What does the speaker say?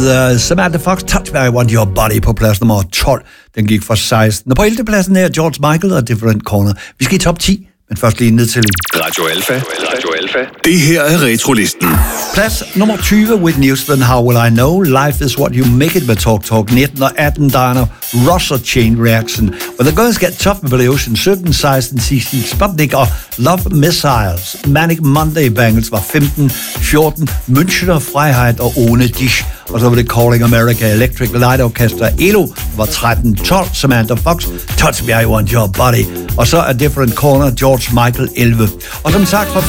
med Samantha Fox, Touch Me, I Want Your Body på plads nummer 12. Den gik fra 16. Og på 11. pladsen er George Michael og Different Corner. Vi skal i top 10, men først lige ned til Radio Alpha. Det her er Retrolisten. Plads nummer 20, Whitney Houston, How Will I Know? Life is What You Make It med Talk. 19 og 18, Diana Ross og Chain Reaction. When the Girls Get Tough med Billy Ocean. 17, 16, CC Sputnik og Love Missiles. Manic Monday Bangles var 15, 14, München og Freiheit og Ohne Dich. Og så var det Calling America, Electric Light Orchestra, ELO var 13, 12, Samantha Fox, Touch Me, I Want Your Body. Og så er Different Corner, George Michael 11. Og som sagt,